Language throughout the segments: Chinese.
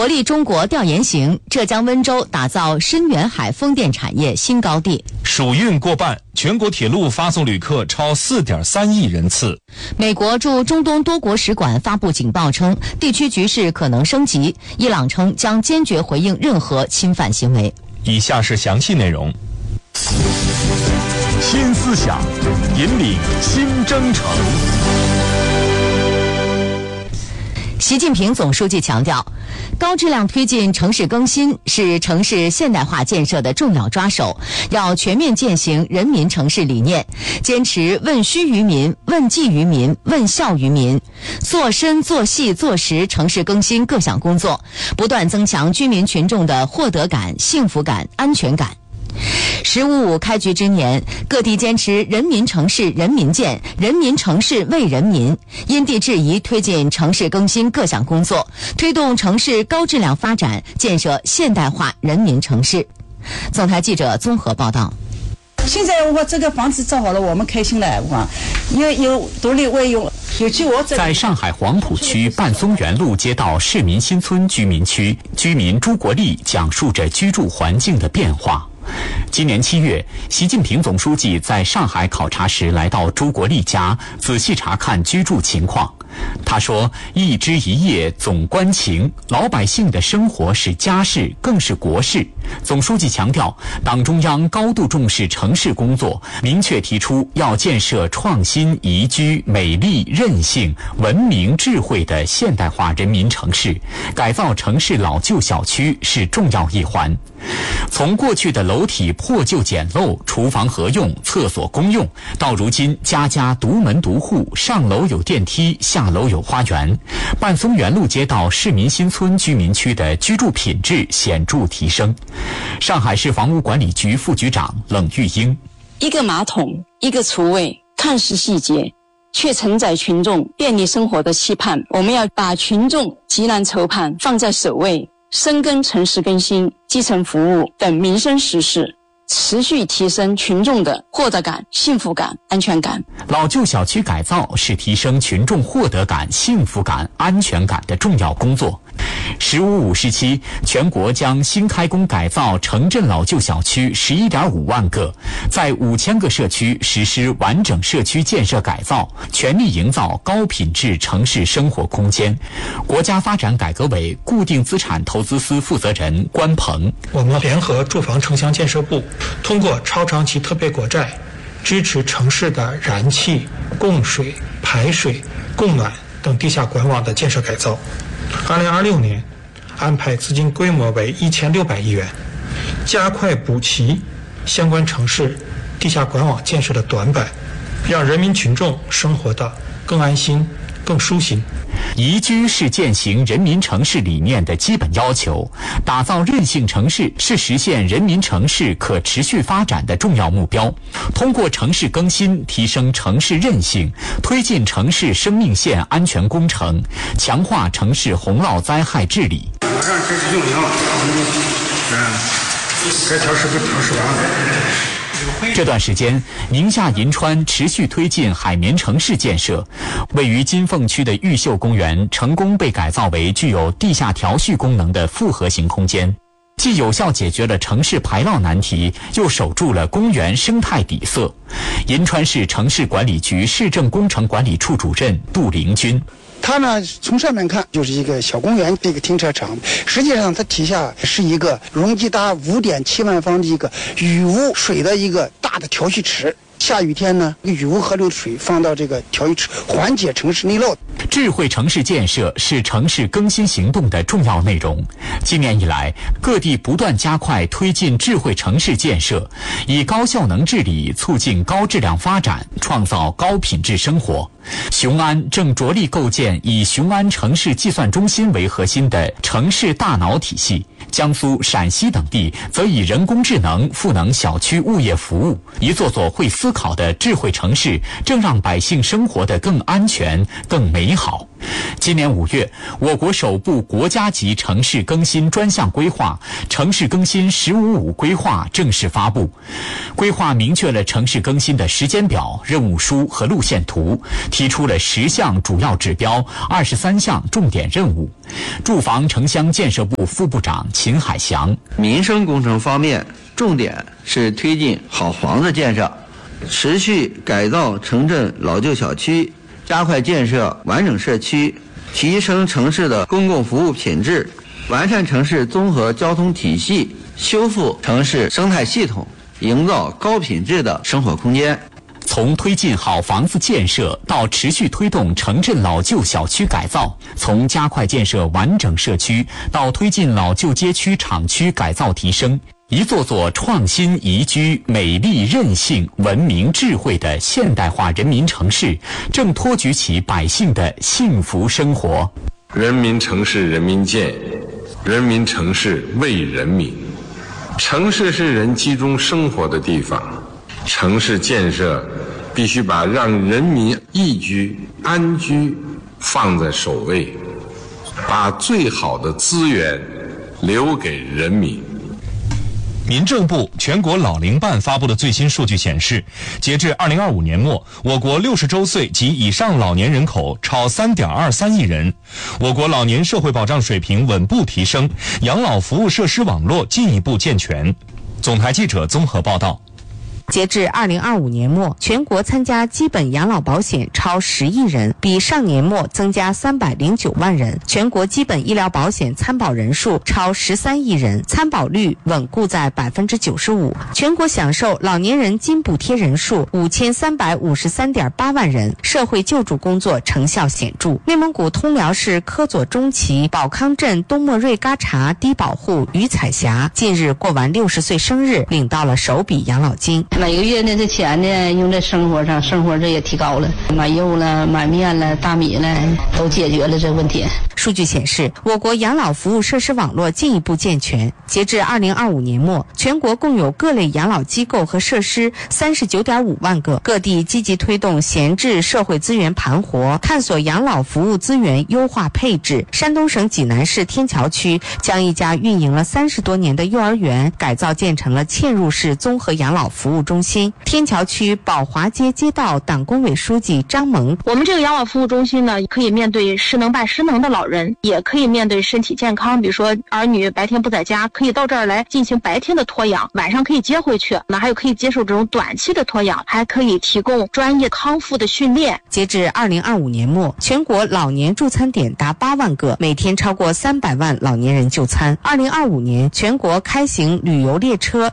活力中国调研行，浙江温州打造深远海风电产业新高地。 暑运过半，全国铁路发送旅客超 4.3 亿人次。 美国驻中东多国使馆发布警报称，地区局势可能升级。伊朗称将坚决回应任何侵犯行为。 以下是详细内容。 新思想，引领新征程。 习近平总书记强调，高质量推进城市更新是城市现代化建设的重要抓手，要全面践行人民城市理念，坚持问需于民、问计于民、问效于民，做深做细做实城市更新各项工作，不断增强居民群众的获得感、幸福感、安全感。“15+5”开局之年，各地坚持人民城市人民建，人民城市为人民，因地制宜推进城市更新各项工作，推动城市高质量发展，建设现代化人民城市。总台记者综合报道。 现在我这个房子造好了，我们开心了，有独立卫用。 在上海黄浦区半松园路街道市民新村居民区，居民朱国立讲述着居住环境的变化。今年7月，习近平总书记在上海考察时来到朱国立家，仔细查看居住情况。他说：“一枝一叶总关情，老百姓的生活是家事，更是国事。”总书记强调，党中央高度重视城市工作，明确提出要建设创新、宜居、美丽、韧性、文明、智慧的现代化人民城市，改造城市老旧小区是重要一环。从过去的楼体破旧简陋、厨房合用、厕所公用，到如今家家独门独户，上楼有电梯，下楼有花园，半松园路街道市民新村居民区的居住品质显著提升。上海市房屋管理局副局长冷玉英： 一个马桶，一个厨卫，看似细节，却承载群众便利生活的期盼。我们要把群众急难愁盼放在首位，深耕城市更新、基层服务等民生实事，持续提升群众的获得感、幸福感、安全感。 老旧小区改造是提升群众获得感、幸福感、安全感的重要工作。“15+5”时期，全国将新开工改造城镇老旧小区11.5万个，在5000个社区实施完整社区建设改造，全力营造高品质城市生活空间。国家发展改革委固定资产投资司负责人关鹏： 我们联合住房城乡建设部，通过超长期特备国债，支持城市的燃气、供水、排水、供暖等地下管网的建设改造。2026年安排资金规模为1600亿元，加快补齐相关城市地下管网建设的短板，让人民群众生活得更安心、更舒心。 宜居是践行人民城市理念的基本要求，打造韧性城市是实现人民城市可持续发展的重要目标。通过城市更新，提升城市韧性，推进城市生命线安全工程，强化城市洪涝灾害治理。 马上开始运营了，该调试都调试完了。 这段时间，宁夏银川持续推进海绵城市建设，位于金凤区的玉秀公园成功被改造为具有地下调蓄功能的复合型空间，既有效解决了城市排涝难题，又守住了公园生态底色。银川市城市管理局市政工程管理处主任杜凌军： 它呢，从上面看就是一个小公园，一个停车场，实际上它底下是一个容积达5.7万方的一个雨污水的一个大的调蓄池。下雨天呢，雨污河流的水放到这个调蓄池，缓解城市内涝。 智慧城市建设是城市更新行动的重要内容。今年以来，各地不断加快推进智慧城市建设，以高效能治理促进高质量发展，创造高品质生活。雄安正着力构建以雄安城市计算中心为核心的城市大脑体系，江苏、陕西等地则以人工智能赋能小区物业服务，一座座会思考的智慧城市正让百姓生活得更安全、更美好。 今年5月，我国首部国家级城市更新专项规划《城市更新“15+5”规划》正式发布。规划明确了城市更新的时间表、任务书和路线图，提出了10项主要指标、23项重点任务。住房城乡建设部副部长秦海翔： 民生工程方面，重点是推进好房子建设，持续改造城镇老旧小区，加快建设完整社区，提升城市的公共服务品质，完善城市综合交通体系，修复城市生态系统，营造高品质的生活空间。 从推进好房子建设到持续推动城镇老旧小区改造，从加快建设完整社区到推进老旧街区厂区改造提升，一座座创新宜居、美丽韧性、文明智慧的现代化人民城市正托举起百姓的幸福生活。 人民城市人民建，人民城市为人民。城市是人集中生活的地方，城市建设必须把让人民宜居、安居放在首位，把最好的资源留给人民。 民政部全国老龄办发布的最新数据显示，截至2025年末，我国60周岁及以上老年人口超3.23亿人，我国老年社会保障水平稳步提升，养老服务设施网络进一步健全。总台记者综合报道。 截至2025年末，全国参加基本养老保险超10亿人，比上年末增加309万人。全国基本医疗保险参保人数超13亿人，参保率稳固在95%。全国享受老年人金补贴人数5353.8万人，社会救助工作成效显著。内蒙古通辽市科左中旗保康镇东莫瑞嘎查低保户于彩霞近日过完60岁生日，领到了首笔养老金。 每个月呢，这钱呢用在生活上，生活这也提高了，买肉了、买面了、大米了，都解决了这问题。 数据显示，我国养老服务设施网络进一步健全。截至2025年末，全国共有各类养老机构和设施39.5万个。各地积极推动闲置社会资源盘活，探索养老服务资源优化配置。山东省济南市天桥区将一家运营了30多年的幼儿园改造建成了嵌入式综合养老服务中心。天桥区宝华街街道党工委书记张萌： 我们这个养老服务中心呢，可以面对失能半失能的老人，也可以面对身体健康，比如说儿女白天不在家，可以到这儿来进行白天的托养，晚上可以接回去。那还有可以接受这种短期的托养，还可以提供专业康复的训练。 截至2025年末，全国老年助餐点达8万个，每天超过300万老年人就餐。2025年，全国开行旅游列车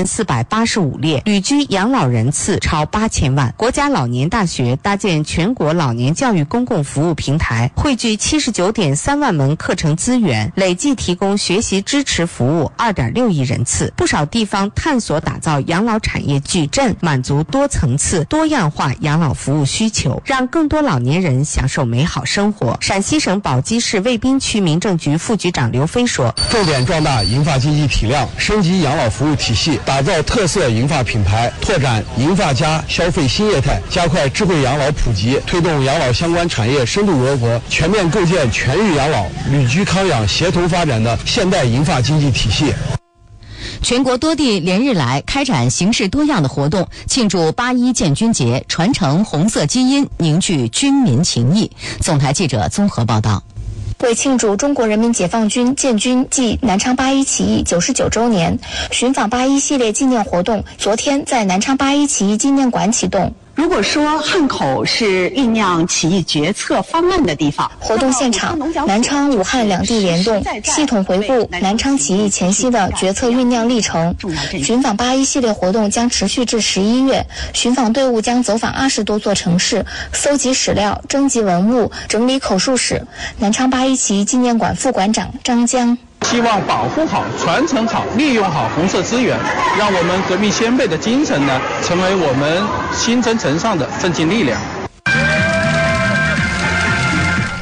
2485列，旅居养老人次超8000万。国家老年大学搭建全国老年教育公共服务平台，汇聚79.3万门课程资源，累计提供学习支持服务2.6亿人次。不少地方探索打造养老产业矩阵，满足多层次、多样化养老服务需求，让更多老年人享受美好生活。陕西省宝鸡市渭滨区民政局副局长刘飞说： 重点壮大银发经济体量，升级养老服务体系，打造特色银发品牌，拓展银发家消费新业态，加快智慧养老普及，推动养老相关产业深度融合，全面构建全域养老、旅居康养协同发展的现代银发经济体系。 全国多地连日来开展形式多样的活动，庆祝8·1建军节，传承红色基因，凝聚军民情谊。总台记者综合报道。 为庆祝中国人民解放军建军暨南昌8·1起义99周年，寻访8·1系列纪念活动昨天在南昌8·1起义纪念馆启动。 如果说汉口是酝酿起义决策方案的地方， 活动现场，南昌、武汉两地联动，系统回顾南昌起义前夕的决策酝酿历程。寻访8·1系列活动将持续至11月，寻访队伍将走访20多座城市，搜集史料、征集文物、整理口述史。南昌8·1起义纪念馆副馆长张江。 希望保护好、传承好、利用好红色资源，让我们革命先辈的精神呢，成为我们新征程上的奋进力量。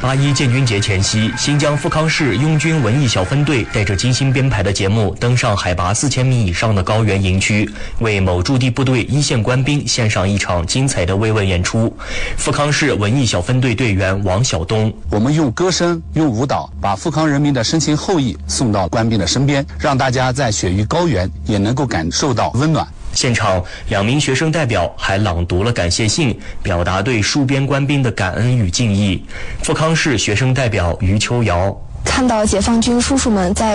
8·1建军节前夕，新疆富康市拥军文艺小分队带着精心编排的节目，登上海拔4000米以上的高原营区，为某驻地部队一线官兵献上一场精彩的慰问演出。富康市文艺小分队队员王晓东： 我们用歌声、用舞蹈，把富康人民的深情厚谊送到官兵的身边，让大家在雪域高原也能够感受到温暖。 现场2名学生代表还朗读了感谢信，表达对戍边官兵的感恩与敬意。富康市学生代表于秋瑶： 看到解放军叔叔们在